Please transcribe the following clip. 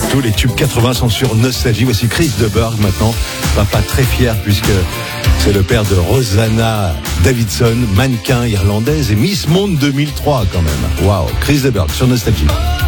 Tous les tubes 80 sont sur Nostalgie. Voici Chris de Burgh maintenant. Papa très fier puisque c'est le père de Rosanna Davidson, mannequin irlandaise et Miss Monde 2003 quand même. Waouh, Chris de Burgh sur Nostalgie.